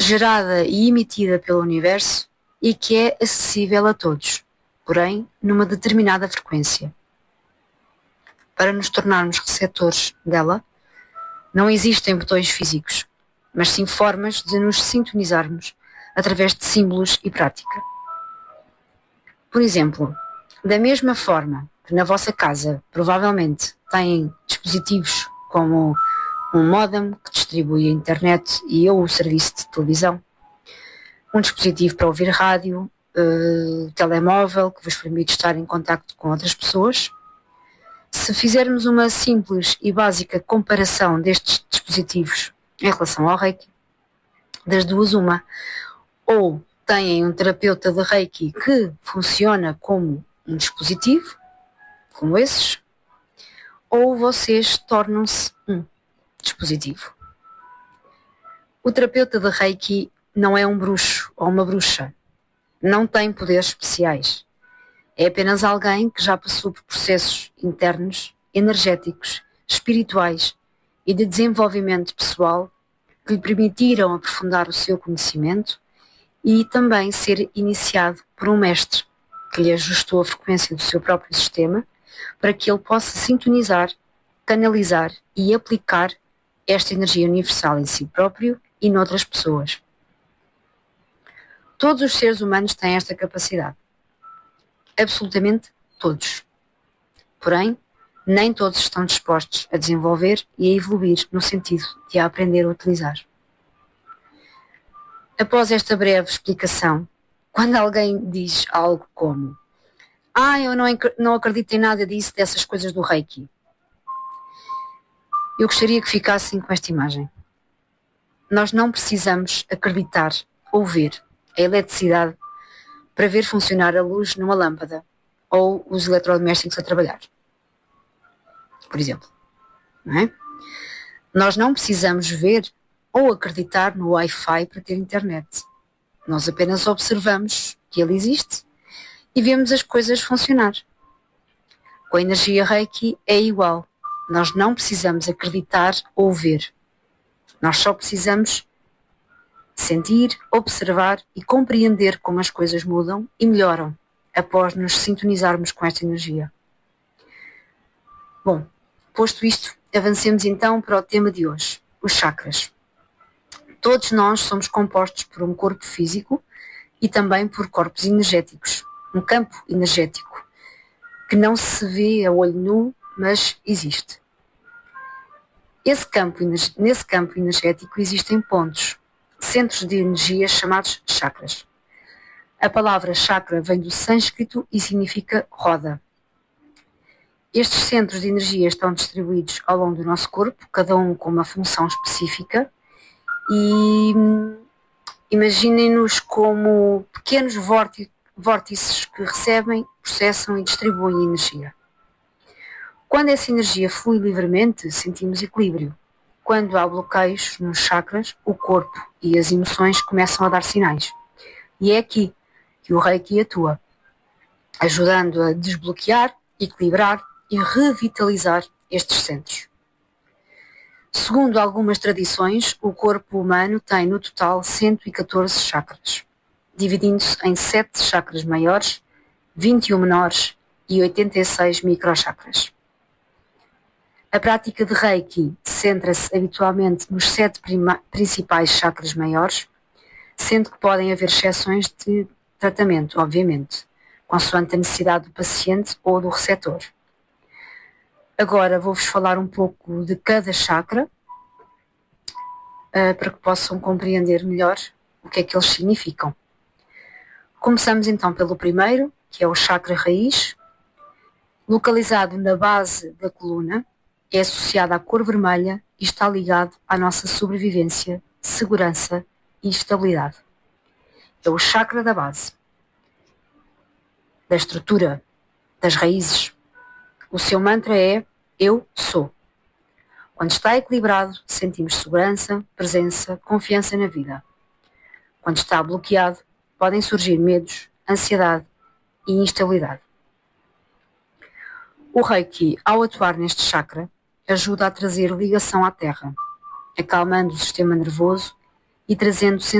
gerada e emitida pelo universo e que é acessível a todos, porém numa determinada frequência. Para nos tornarmos receptores dela, não existem botões físicos, mas sim formas de nos sintonizarmos através de símbolos e prática. Por exemplo, da mesma forma que na vossa casa provavelmente têm dispositivos como um modem que distribui a internet e ou o serviço de televisão, um dispositivo para ouvir rádio, telemóvel que vos permite estar em contacto com outras pessoas. Se fizermos uma simples e básica comparação destes dispositivos em relação ao Reiki, das duas uma, ou têm um terapeuta de Reiki que funciona como um dispositivo, como esses, ou vocês tornam-se um dispositivo. O terapeuta de Reiki não é um bruxo ou uma bruxa, não tem poderes especiais. É apenas alguém que já passou por processos internos, energéticos, espirituais e de desenvolvimento pessoal que lhe permitiram aprofundar o seu conhecimento e também ser iniciado por um mestre que lhe ajustou a frequência do seu próprio sistema para que ele possa sintonizar, canalizar e aplicar esta energia universal em si próprio e noutras pessoas. Todos os seres humanos têm esta capacidade. Absolutamente todos. Porém, nem todos estão dispostos a desenvolver e a evoluir no sentido de a aprender a utilizar. Após esta breve explicação, quando alguém diz algo como eu não acredito em nada disso, dessas coisas do Reiki, eu gostaria que ficassem com esta imagem. Nós não precisamos acreditar ou ver a eletricidade para ver funcionar a luz numa lâmpada ou os eletrodomésticos a trabalhar. Por exemplo. Não é? Nós não precisamos ver ou acreditar no Wi-Fi para ter internet. Nós apenas observamos que ele existe e vemos as coisas funcionar. Com a energia Reiki é igual. Nós não precisamos acreditar ou ver. Nós só precisamos sentir, observar e compreender como as coisas mudam e melhoram após nos sintonizarmos com esta energia. Bom, posto isto, avancemos então para o tema de hoje, os chakras. Todos nós somos compostos por um corpo físico e também por corpos energéticos, um campo energético que não se vê a olho nu, mas existe. Nesse campo energético existem pontos, centros de energia chamados chakras. A palavra chakra vem do sânscrito e significa roda. Estes centros de energia estão distribuídos ao longo do nosso corpo, cada um com uma função específica, e imaginem-nos como pequenos vórtices que recebem, processam e distribuem energia. Quando essa energia flui livremente, sentimos equilíbrio. Quando há bloqueios nos chakras, o corpo e as emoções começam a dar sinais. E é aqui que o Reiki atua, ajudando a desbloquear, equilibrar e revitalizar estes centros. Segundo algumas tradições, o corpo humano tem no total 114 chakras, dividindo-se em 7 chakras maiores, 21 menores e 86 microchakras. A prática de Reiki centra-se habitualmente nos 7 principais chakras maiores, sendo que podem haver exceções de tratamento, obviamente, consoante a necessidade do paciente ou do receptor. Agora vou-vos falar um pouco de cada chakra, para que possam compreender melhor o que é que eles significam. Começamos então pelo primeiro, que é o chakra raiz, localizado na base da coluna, é associado à cor vermelha e está ligado à nossa sobrevivência, segurança e estabilidade. É o chakra da base, da estrutura, das raízes. O seu mantra é Eu sou. Quando está equilibrado, sentimos segurança, presença, confiança na vida. Quando está bloqueado, podem surgir medos, ansiedade e instabilidade. O Reiki, ao atuar neste chakra, ajuda a trazer ligação à Terra, acalmando o sistema nervoso e trazendo